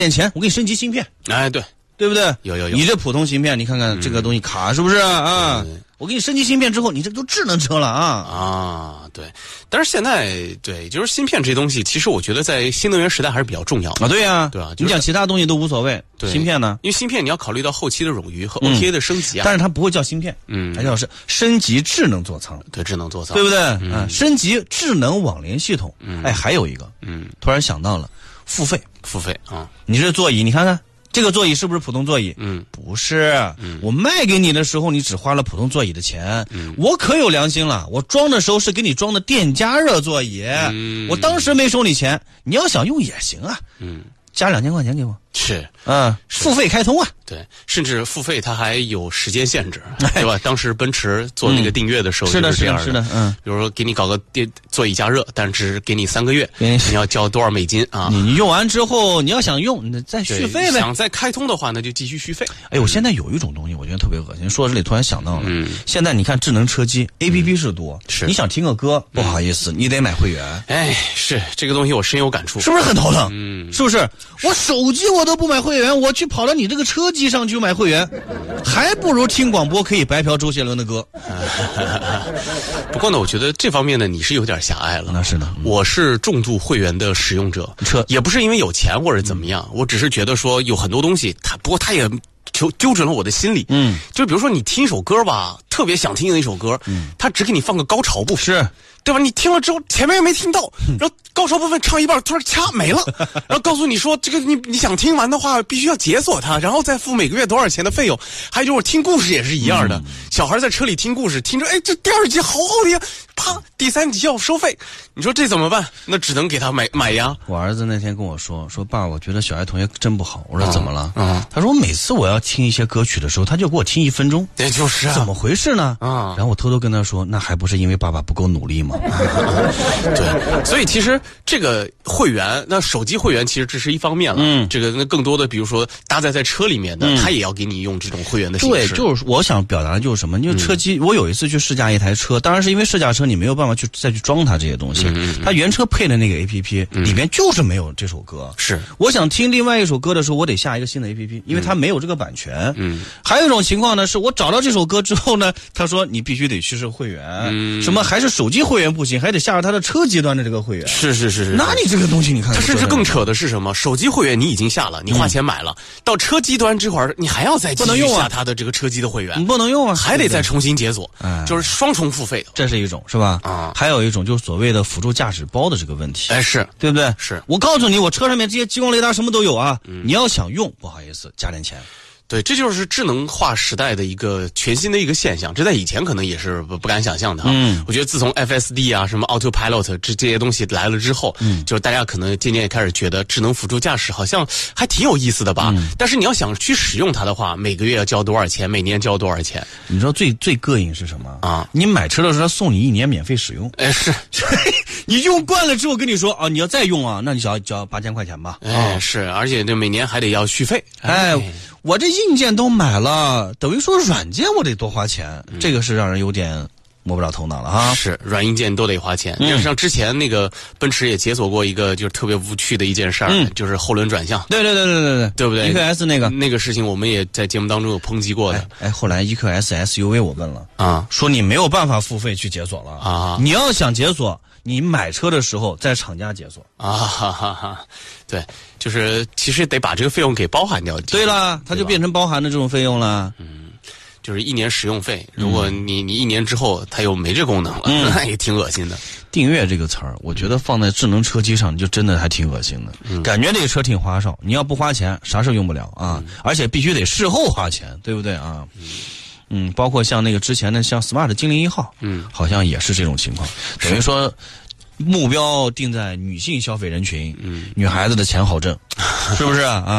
点钱，我给你升级芯片。 哎， 对不对？ 有。 你这普通芯片，你看看这个东西卡是不是啊？我给你升级芯片之后，你这都智能车了啊！ 对。但是现在就是芯片这些东西，其实我觉得在新能源时代还是比较重要的啊。对呀， 对吧？ 你讲其他东西都无所谓，芯片呢？ 因为芯片你要考虑到后期的冗余和 OTA 的升级啊。 但是它不会叫芯片，它叫是升级智能座舱。 对，智能座舱， 对不对？升级智能网联系统。还有一个，突然想到了，付费啊！ 你这座椅，你看看。这个座椅是不是普通座椅？不是。我卖给你的时候，你只花了普通座椅的钱。我可有良心了，我装的时候是给你装的电加热座椅。我当时没收你钱，你要想用也行啊。加2000块钱给我。 是。 付费开通啊。 对，甚至付费它还有时间限制，对吧？当时奔驰做那个订阅的时候就是这样的。 是的。 比如说给你搞个座椅加热，但只给你3个月，你要交多少美金啊？ 你用完之后，你要想用，你再续费呗。 想再开通的话，那就继续续费。 哎，我现在有一种东西，我觉得特别恶心。说到这里，突然想到了，现在你看智能车机 APP 是多， 是你想听个歌，不好意思，你得买会员。 哎，是这个东西我深有感触， 是不是很头疼？是不是？我手机我都不买会员，我去跑到你这个车机上去买会员，还不如听广播可以白嫖周杰伦的歌。 不过呢，我觉得这方面呢，你是有点狭隘了。 那是的， 我是重度会员的使用者，也不是因为有钱或者怎么样，我只是觉得说有很多东西，不过它也丢准了我的心理。就比如说你听一首歌吧，特别想听的一首歌，它只给你放个高潮部分， 是。 对吧？你听了之后前面又没听到，然后高潮部分唱一半，突然掐没了，然后告诉你说这个你想听完的话，必须要解锁它，然后再付每个月多少钱的费用。还有就是听故事也是一样的，小孩在车里听故事，听着哎这第2集好好听，啪第3集要收费，你说这怎么办？那只能给他买呀。 我儿子那天跟我说爸，我觉得小爱同学真不好。我说怎么了？他说每次我要听一些歌曲的时候，他就给我听1分钟。 对，就是啊， 怎么回事呢？然后我偷偷跟他说，那还不是因为爸爸不够努力吗？ 对，所以其实这个会员，那手机会员其实这是一方面了。这个那更多的，比如说搭载在车里面的，他也要给你用这种会员的形式。 对，就是我想表达的就是什么？因为车机，我有一次去试驾一台车，当然是因为试驾车你没有办法再去装它这些东西。它原车配的那个 APP 里面就是没有这首歌。是，我想听另外一首歌的时候，我得下一个新的 APP，因为它没有这个版权。还有一种情况呢，是我找到这首歌之后呢，他说你必须得去设会员，什么还是手机会员不行，还得下他的车机端的这个会员。是。那你这个东西你看， 它甚至更扯的是什么？手机会员你已经下了，你花钱买了，到车机端这块儿你还要再继续下他的这个车机的会员， 你不能用啊， 还得再重新解锁，就是双重付费的。 这是一种是吧？还有一种就是所谓的辅助驾驶包的这个问题。 哎，是对不对？ 是我告诉你，我车上面这些激光雷达什么都有啊，你要想用，不好意思，加点钱。 对，这就是智能化时代的一个全新的一个现象，这在以前可能也是不敢想象的啊。我觉得自从 FSD 啊、什么 Autopilot 这些东西来了之后，就是大家可能渐渐也开始觉得智能辅助驾驶好像还挺有意思的吧。但是你要想去使用它的话，每个月要交多少钱，每年交多少钱？ 你知道最膈应是什么啊？你买车的时候他送你1年免费使用。 哎，是， 你用惯了之后跟你说啊，你要再用啊，那你交8000块钱吧。 哎，是，而且这每年还得要续费。 哎，我这硬件都买了，等于说软件我得多花钱，这个是让人有点摸不着头脑了啊！ 是，软硬件都得花钱。像之前那个奔驰也解锁过一个就是特别无趣的一件事儿，就是后轮转向。 对， 对不对 ？EQS 那个事情我们也在节目当中有抨击过的。 后来 EQS SUV 我问了啊，说你没有办法付费去解锁了啊，你要想解锁，你买车的时候在厂家解锁啊，对，就是其实得把这个费用给包含掉。 对了，它就变成包含的这种费用了。 就是1年使用费，如果你1年之后它又没这功能了，那也挺恶心的。 订阅这个词儿，我觉得放在智能车机上，就真的还挺恶心的。感觉这个车挺花哨，你要不花钱，啥事用不了啊，而且必须得事后花钱，对不对啊？包括像那个之前的像 Smart 精灵1号，好像也是这种情况，等于说目标定在女性消费人群，女孩子的钱好挣，是不是啊？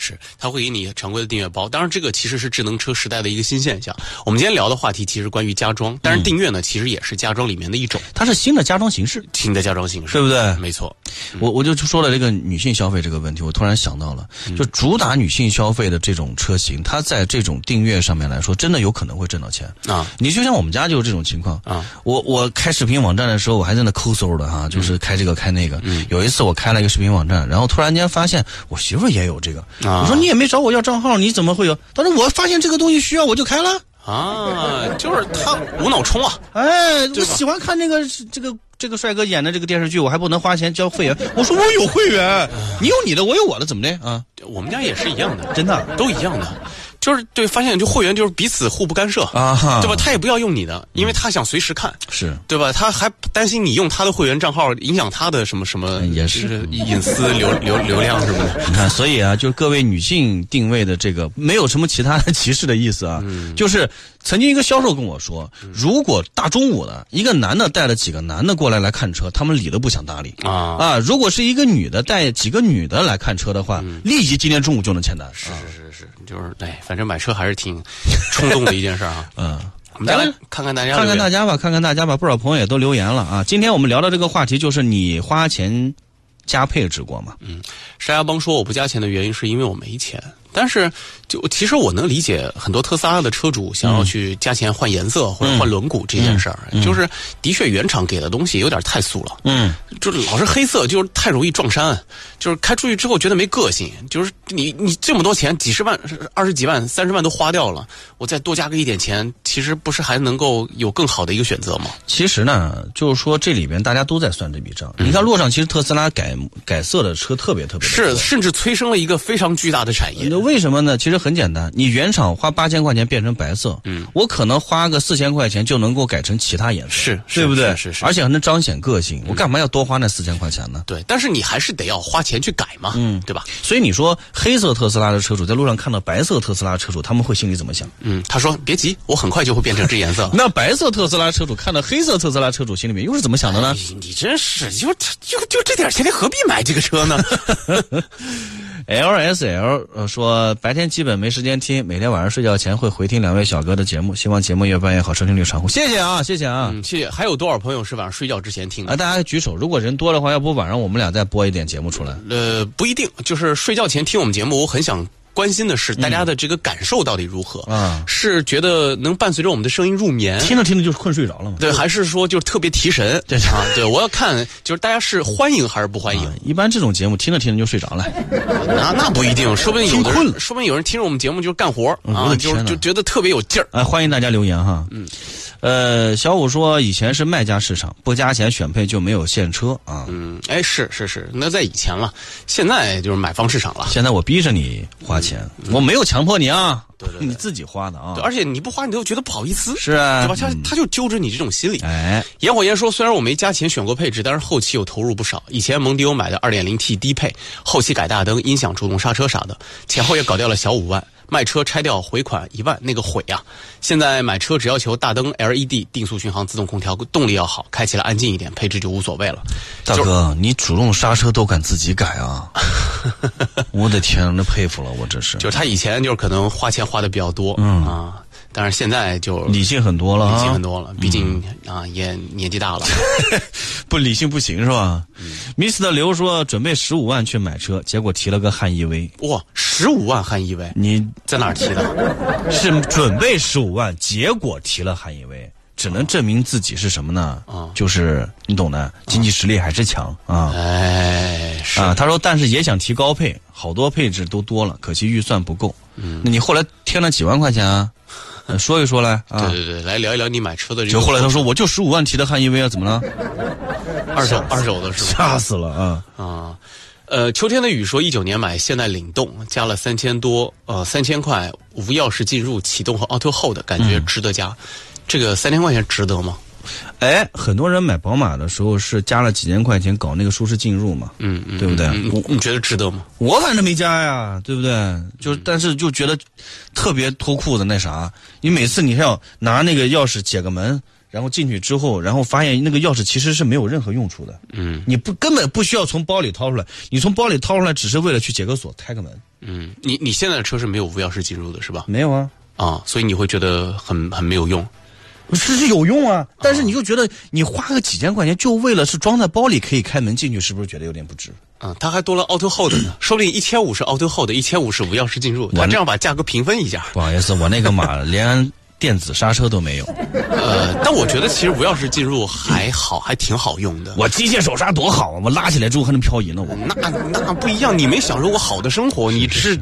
是，它会给你常规的订阅包。当然，这个其实是智能车时代的一个新现象。我们今天聊的话题其实关于家装，但是订阅呢，其实也是家装里面的一种， 它是新的家装形式， 对不对？ 没错。 我就说了这个女性消费这个问题，我突然想到了，就主打女性消费的这种车型，它在这种订阅上面来说，真的有可能会挣到钱啊！你就像我们家就是这种情况啊。我开视频网站的时候，我还在那抠搜的哈，就是开这个开那个。有一次我开了一个视频网站，然后突然间发现我媳妇也有这个，我说你也没找我要账号，你怎么会有？但是我发现这个东西需要，我就开了。 啊，就是他无脑充啊！ 哎，我喜欢看这个帅哥演的这个电视剧，我还不能花钱交会员。我说我有会员，你有你的，我有我的，怎么的啊？ 我们家也是一样的， 真的都一样的。就是对，发现就会员就是彼此互不干涉啊，对吧？他也不要用你的，因为他想随时看， 是对吧？他还担心你用他的会员账号影响他的什么， 也是隐私流量什么的。 你看，所以啊，就是各位女性定位的这个没有什么其他的歧视的意思啊，就是曾经一个销售跟我说，如果大中午的一个男的带了几个男的过来看车，他们理都不想搭理啊。如果是一个女的带几个女的来看车的话，立即今天中午就能签单。 是，就是反正买车还是挺冲动的一件事啊。我们再来看看大家吧，不少朋友也都留言了啊。今天我们聊的这个话题就是你花钱加配置过吗？ 沙哑帮说我不加钱的原因是因为我没钱。但是，其实我能理解很多特斯拉的车主想要去加钱换颜色或者换轮毂这件事儿，就是的确原厂给的东西有点太素了，就是老是黑色，就是太容易撞衫，就是开出去之后觉得没个性，就是你这么多钱，几十万、20几万、30万都花掉了，我再多加个一点钱，其实不是还能够有更好的一个选择吗？ 其实呢，就是说这里边大家都在算这笔账。你看路上其实特斯拉改色的车特别多， 是甚至催生了一个非常巨大的产业。 为什么呢？其实很简单，你原厂花8000块钱变成白色，我可能花个4000块钱就能够改成其他颜色， 是对不对？ 是， 而且还能彰显个性。我干嘛要多花那4000块钱呢？ 对，但是你还是得要花钱去改嘛，对吧？ 所以你说黑色特斯拉的车主在路上看到白色特斯拉车主，他们会心里怎么想？ 他说别急，我很快就会变成这颜色。 那白色特斯拉车主看到黑色特斯拉车主，心里面又是怎么想的呢？ 你真是就这点钱，何必买这个车呢 ？LSL 说白天基本没时间听，每天晚上睡觉前会回听两位小哥的节目，希望节目越办越好，收听率长虹。谢谢啊，谢谢。 还有多少朋友是晚上睡觉之前听的？ 大家举手，如果人多的话，要不晚上我们俩再播一点节目出来？ 不一定，就是睡觉前听我们节目，我很想关心的是大家的这个感受到底如何是觉得能伴随着我们的声音入眠， 听着就是困睡着了吗？ 对，还是说就是特别提神？对，我要看就是大家是欢迎还是不欢迎。 一般这种节目听着就睡着了， 那不一定，说不定有人听着我们节目就是干活就觉得特别有劲儿。 欢迎大家留言哈。小五说以前是卖家市场，不加钱选配就没有现车啊。 是，那在以前了，现在就是买方市场了。 现在我逼着你花钱，我没有强迫你啊，对，你自己花的啊。 对，而且你不花，你都觉得不好意思， 是啊， 对吧？他就揪着你这种心理。烟火烟说，虽然我没加钱选过配置，但是后期有投入不少。以前蒙迪欧买的 2.0T 低配，后期改大灯、音响、主动刹车啥的，前后也搞掉了小5万。卖车拆掉回款1万，那个毁啊！现在买车只要求大灯 LED、定速巡航、自动空调，动力要好，开起来安静一点，配置就无所谓了。 大哥，你主动刹车都敢自己改啊！我的天，那佩服了，我真是。 就是他以前就是可能花钱花的比较多，但是现在就理性很多了， 毕竟也年纪大了， 不理性不行是吧？Mr. 刘说准备15万去买车，结果提了个汉 EV。 哇，15万汉 EV， 你在哪儿提的？ 是准备15万，结果提了汉 EV， 只能证明自己是什么呢？就是你懂的，经济实力还是强啊。他说但是也想提高配，好多配置都多了，可惜预算不够。那你后来添了几万块钱啊？说一说来啊！ 对，来聊一聊你买车的这个。 就后来他说我就15万提的汉 EV 啊，怎么了？ 二手的是吧？ 吓死了啊！秋天的雨说19年买，现在领动加了3000多，3000块无钥匙进入、启动和 Auto Hold， 感觉值得加。这个3000块钱值得吗？ 很多人买宝马的时候是加了几千块钱搞那个舒适进入嘛，对不对？ 你觉得值得吗？ 我反正没加呀，对不对？但是就觉得特别脱裤子那啥，你每次你要拿那个钥匙解个门， 然后进去之后，然后发现那个钥匙其实是没有任何用处的。你根本不需要从包里掏出来，你从包里掏出来只是为了去解个锁、开个门。 你现在的车是没有无钥匙进入的是吧？ 没有啊。 所以你会觉得很没有用。 是有用啊，但是你就觉得你花个几千块钱就为了是装在包里可以开门进去，是不是觉得有点不值？ 它还多了 Auto Hold 呢，说不定1500是 Auto Hold，1500是无钥匙进入。他这样把价格平分一下。 不好意思，我那个马连电子刹车都没有。 但我觉得其实无钥匙进入还好，还挺好用的。 我机械手刹多好啊，我拉起来之后还能漂移呢。 那不一样，你没享受过好的生活，你只是